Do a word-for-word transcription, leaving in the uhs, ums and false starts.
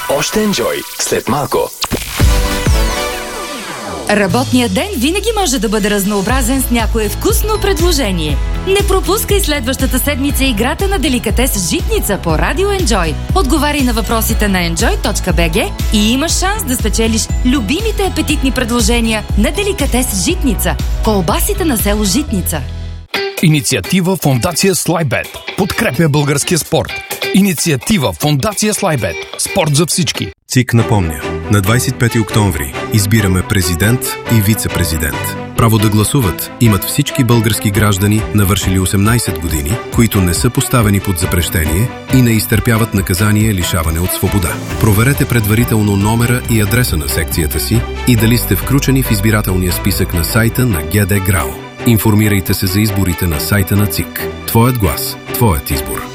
Още енджой след малко. Работният ден винаги може да бъде разнообразен с някое вкусно предложение. Не пропускай следващата седмица играта на Деликатес Житница по Радио Enjoy. Отговаряй на въпросите на enjoy точка би джи и имаш шанс да спечелиш любимите апетитни предложения на Деликатес Житница. Колбасите на село Житница. Инициатива Фондация Слайбет подкрепя българския спорт. Инициатива Фондация Слайбет. Спорт за всички. ЦИК напомня. На двадесет и пети октомври избираме президент и вице-президент. Право да гласуват имат всички български граждани, навършили осемнадесет години, които не са поставени под запрещение и не изтърпяват наказание лишаване от свобода. Проверете предварително номера и адреса на секцията си и дали сте включени в избирателния списък на сайта на ГД ГРАО. Информирайте се за изборите на сайта на ЦИК. Твоят глас, твоят избор.